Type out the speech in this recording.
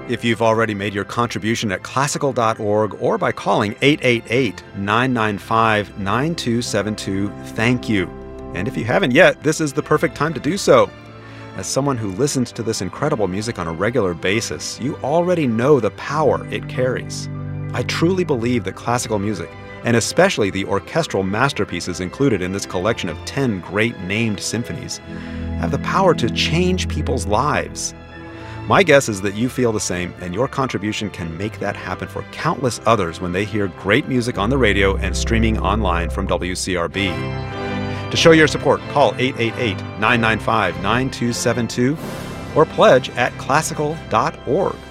If you've already made your contribution at classical.org or by calling 888-995-9272, thank you. And if you haven't yet, this is the perfect time to do so. As someone who listens to this incredible music on a regular basis, you already know the power it carries. I truly believe that classical music, and especially the orchestral masterpieces included in this collection of 10 great named symphonies, have the power to change people's lives. My guess is that you feel the same, and your contribution can make that happen for countless others when they hear great music on the radio and streaming online from WCRB. To show your support, call 888-995-9272 or pledge at classical.org.